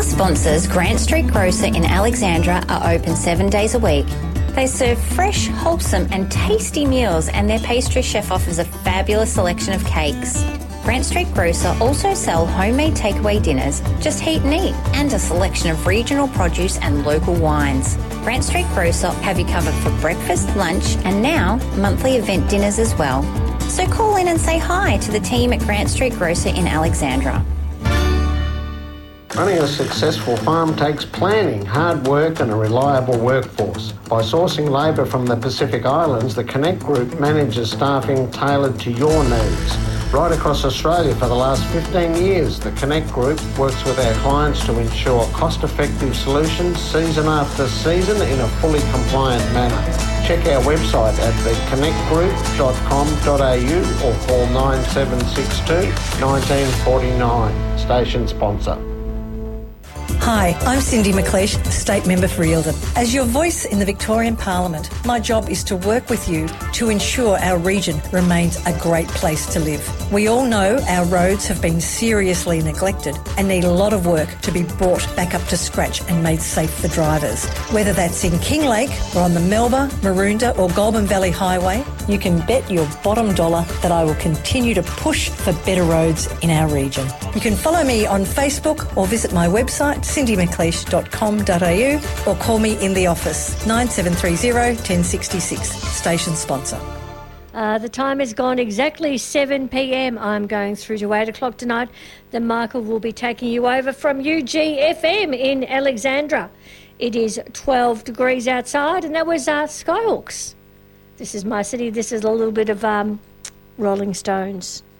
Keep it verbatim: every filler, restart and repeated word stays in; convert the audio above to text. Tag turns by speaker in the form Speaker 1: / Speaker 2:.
Speaker 1: sponsors, Grant Street Grocer in Alexandra, are open seven days a week. They serve fresh, wholesome and tasty meals, and their pastry chef offers a fabulous selection of cakes. Grant Street Grocer also sell homemade takeaway dinners, just heat and eat, and a selection of regional produce and local wines. Grant Street Grocer have you covered for breakfast, lunch and now monthly event dinners as well. So call in and say hi to the team at Grant Street Grocer in Alexandra.
Speaker 2: Running a successful farm takes planning, hard work and a reliable workforce. By sourcing labour from the Pacific Islands, the Connect Group manages staffing tailored to your needs. Right across Australia for the last fifteen years, the Connect Group works with our clients to ensure cost-effective solutions season after season in a fully compliant manner. Check our website at the connect group dot com dot a u or call nine seven six two, one nine four nine. Station sponsor.
Speaker 3: Hi, I'm Cindy McLeish, State Member for Eildon. As your voice in the Victorian Parliament, my job is to work with you to ensure our region remains a great place to live. We all know our roads have been seriously neglected and need a lot of work to be brought back up to scratch and made safe for drivers. Whether that's in Kinglake or on the Melba, Maroondah or Goulburn Valley Highway, you can bet your bottom dollar that I will continue to push for better roads in our region. You can follow me on Facebook or visit my website, cindy mcleish dot com dot a u, or call me in the office, nine seven three zero, one zero six six, station sponsor.
Speaker 4: Uh, the time has gone exactly seven p m. I'm going through to eight o'clock tonight. Then Michael will be taking you over from U G F M in Alexandra. It is twelve degrees outside, and that was uh, Skyhawks. This is my city. This is a little bit of um, Rolling Stones.